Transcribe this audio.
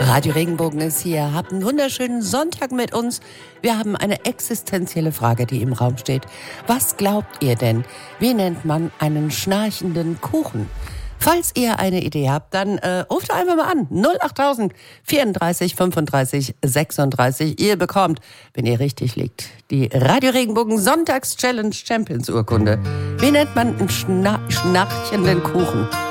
Radio Regenbogen ist hier. Habt einen wunderschönen Sonntag mit uns. Wir haben eine existenzielle Frage, die im Raum steht. Was glaubt ihr denn? Wie nennt man einen schnarchenden Kuchen? Falls ihr eine Idee habt, dann ruft einfach mal an. 08000 34 35 36. Ihr bekommt, wenn ihr richtig liegt, die Radio Regenbogen Sonntags-Challenge Champions Urkunde. Wie nennt man einen schnarchenden Kuchen?